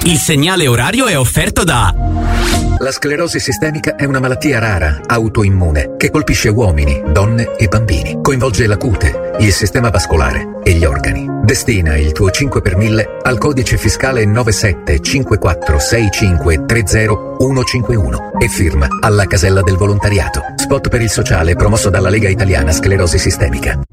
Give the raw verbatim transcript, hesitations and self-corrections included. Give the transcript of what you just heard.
Il segnale orario è offerto da... La sclerosi sistemica è una malattia rara, autoimmune, che colpisce uomini, donne e bambini. Coinvolge la cute, il sistema vascolare e gli organi. Destina il tuo cinque per mille al codice fiscale nove sette cinque quattro sei cinque tre zero uno cinque uno e firma alla casella del volontariato. Spot per il sociale promosso dalla Lega Italiana Sclerosi Sistemica.